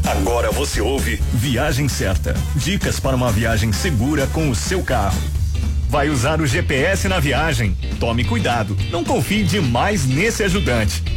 Agora você ouve Viagem Certa. Dicas para uma viagem segura com o seu carro. Vai usar o GPS na viagem? Tome cuidado, não confie demais nesse ajudante.